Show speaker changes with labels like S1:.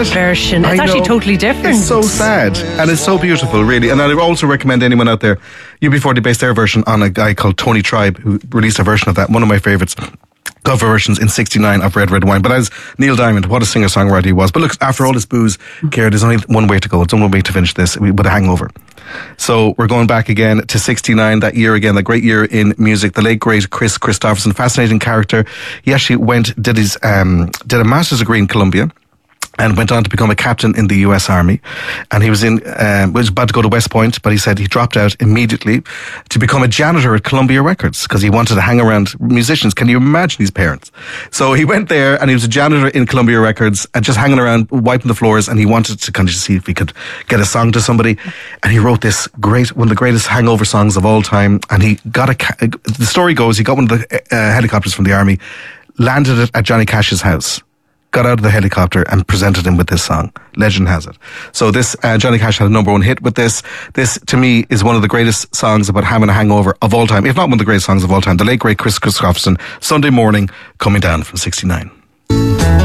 S1: version. It's actually totally different.
S2: It's so sad, and it's so beautiful, really. And I also recommend anyone out there, UB40 based their version on a guy called Tony Tribe, who released a version of that, one of my favourites. Cover versions in '69 of Red Red Wine. But as Neil Diamond, what a singer-songwriter he was. But look, after all this booze, Ciara, there's only one way to go. It's only one way to finish this, with a hangover. So we're going back again to '69, that year again, the great year in music. The late great Chris Christopherson, fascinating character. He actually did a master's degree in Columbia, and went on to become a captain in the US Army. And he was about to go to West Point, but he said he dropped out immediately to become a janitor at Columbia Records because he wanted to hang around musicians. Can you imagine his parents? So he went there and he was a janitor in Columbia Records and just hanging around, wiping the floors, and he wanted to kind of see if he could get a song to somebody. And he wrote this one of the greatest hangover songs of all time. And he got the story goes, he got one of the helicopters from the Army, landed it at Johnny Cash's house, got out of the helicopter and presented him with this song. Legend has it. So this, Johnny Cash had a #1 hit with this. This, to me, is one of the greatest songs about having a hangover of all time, if not one of the greatest songs of all time. The late, great Chris Christopherson, Sunday Morning, Coming Down from '69.